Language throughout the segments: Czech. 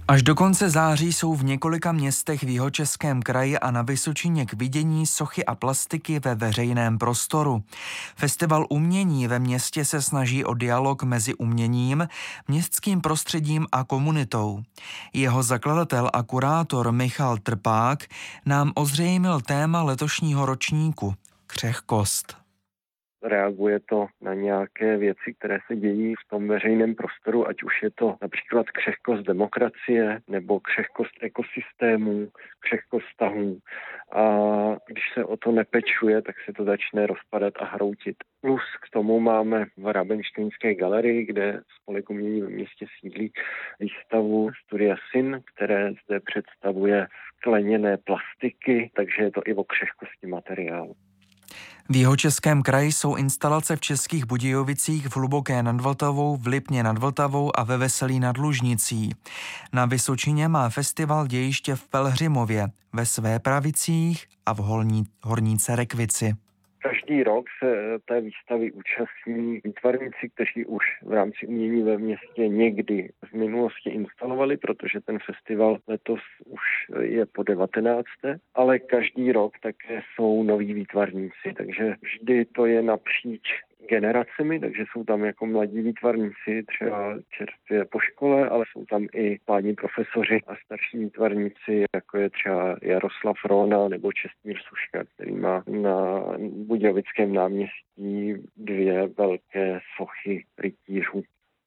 Až do konce září jsou v několika městech v Jihočeském kraji a na Vysočině k vidění sochy a plastiky ve veřejném prostoru. Festival umění ve městě se snaží o dialog mezi uměním, městským prostředím a komunitou. Jeho zakladatel a kurátor Michal Trpák nám ozřejmil téma letošního ročníku – křehkost. Reaguje to na nějaké věci, které se dějí v tom veřejném prostoru, ať už je to například křehkost demokracie nebo křehkost ekosystémů, křehkost vztahů. A když se o to nepečuje, tak se to začne rozpadat a hroutit. Plus k tomu máme v Rabenštejnské galerii, kde Spolek umění ve městě sídlí, výstavu Studia Syn, které zde představuje skleněné plastiky, takže je to i o křehkosti materiálu. V Jihočeském kraji jsou instalace v Českých Budějovicích, v Hluboké nad Vltavou, v Lipně nad Vltavou a ve Veselí nad Lužnicí. Na Vysočině má festival dějiště v Pelhřimově, ve Svépravicích a v Horní Cerekvici. Každý rok se té výstavy účastní výtvarníci, kteří už v rámci umění ve městě někdy v minulosti instalovali, protože ten festival letos už je po 19. Ale každý rok také jsou noví výtvarníci, takže vždy to je napříč generacemi, takže jsou tam jako mladí výtvarníci, třeba čerstvě po škole, ale jsou tam i páni profesoři a starší výtvarníci, jako je třeba Jaroslav Róna nebo Čestmír Suška, který má na Budějovickém náměstí 2 velké sochy rytířů.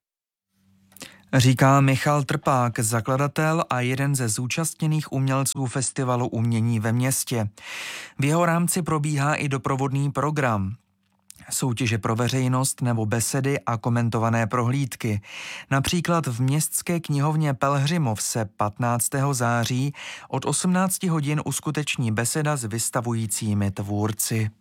Říká Michal Trpák, zakladatel a jeden ze zúčastněných umělců festivalu umění ve městě. V jeho rámci probíhá i doprovodný program. Soutěže pro veřejnost nebo besedy a komentované prohlídky. Například v městské knihovně Pelhřimov se 15. září od 18 hodin uskuteční beseda s vystavujícími tvůrci.